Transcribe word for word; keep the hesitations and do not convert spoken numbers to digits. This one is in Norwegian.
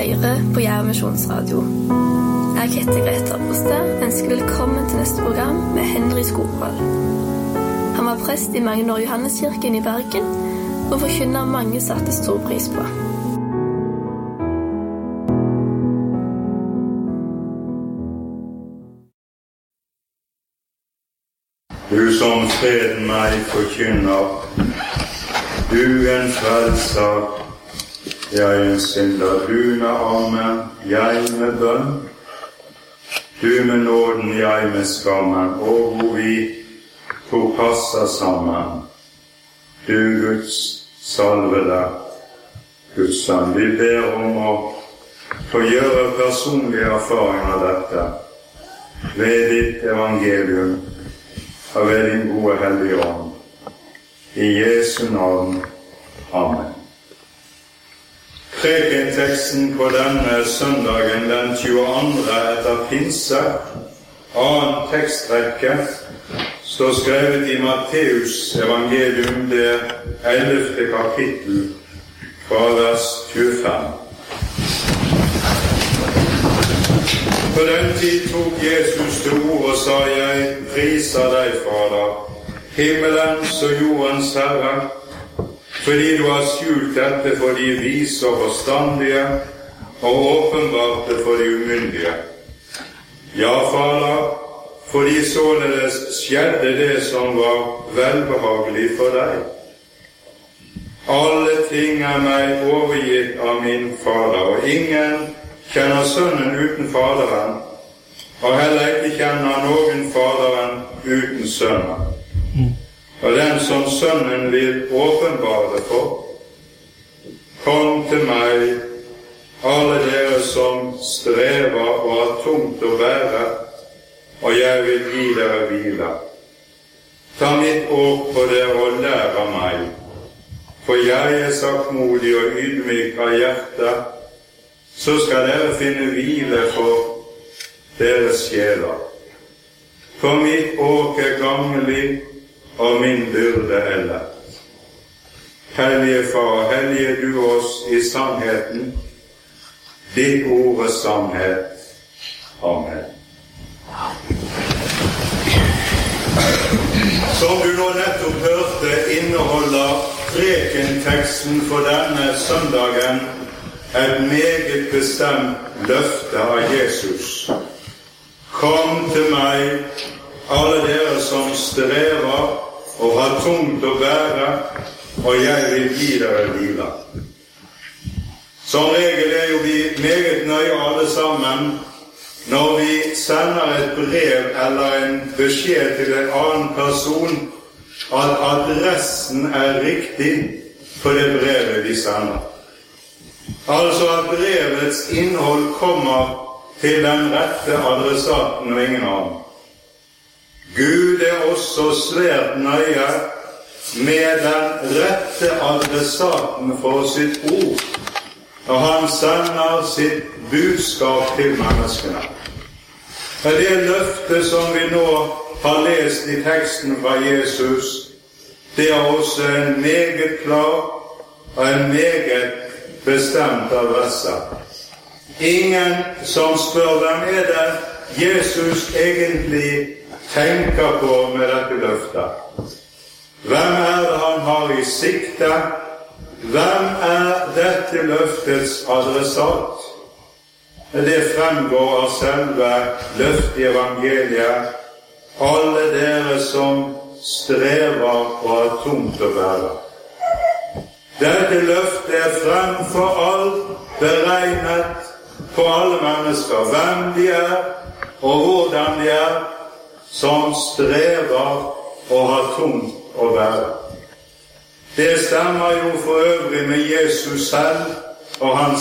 hører på Jerv Misjonsradio. Jeg heter Grete Apostel, ønsker velkommen til neste program med Henry Skogvold. Han var prest i Magnor Johanneskirken i Bergen, og forkynner mange satte stor pris på. Du som freden meg forkynner, du en frelser, jeg en synder, du med armen, jeg med bønn, du med nåden, jeg med skammen, og hvor vi to passer sammen. Du Guds salvede, Guds sønn, vi ber om å få gjøre personlig erfaring av dette ved ditt evangelium og ved din gode hellige ånd. I Jesu navn. Amen. Prekenteksten på denne søndagen, den tjueandre etter pinse, annen tekstrekke, står skrevet i Matteus evangelium, det ellevte kapittel, fra vers tjuefem. På den tid tok Jesus til ord og sa, jeg priser deg, Fader, himmelens og jordens Herre, fordi du har skjult dette for de vise og forstandige, og åpenbart det for de umyndige. Ja, Fader, fordi således skjedde det som var velbehagelig for deg. Alle ting er meg overgitt av min Fader, og ingen kjenner Sønnen uten Faderen, og heller ikke kjenner noen Faderen uten Sønnen. Og den som Sønnen vil åpenbare for, kom til meg, alle dere som strever og har tungt å bære, og jeg vil gi dere hvile. Ta mitt ord på dere og lær av meg, for jeg er saktmodig og ydmyk av hjerte, så skal dere finne hvile for deres sjeler. For mitt åk er gammelig, og min byrde er lett. Hellige Far, hellige du oss i sannheten, ditt ord er sannhet. Amen. Som du nå nettopp hørte, inneholder prekenteksten for denne søndagen et meget bestemt løfte av Jesus. Kom til meg, alle dere som strever og har tungt å bære, og jeg vil gi dere hvile. Som regel er jo vi meget nøye alle sammen når vi sender et brev eller en beskjed til en annen person at adressen er riktig på det brevet vi sender. Altså at brevets innhold kommer til den rette adressaten og ingen annen. Gud er også svært nøye med den rette adressaten for sitt ord, og han sender sitt budskap til menneskene. Og det løftet som vi nå har lest i teksten fra Jesus, det er også en meget klar og en meget bestemt adresse. Ingen som spør hvem er det Jesus egentlig tenker på med dette løftet. Hvem er det han har i sikte? Hvem er dette løftets adressat? Det fremgår av selve løftet i evangeliet. Alle dere som strever og har tungt å bære. Dette løftet er fremfor alt beregnet på alle mennesker, hvem de er og hvordan de er, som strever og har tungt å bære. Det stemmer jo for øvrig med Jesus selv og hans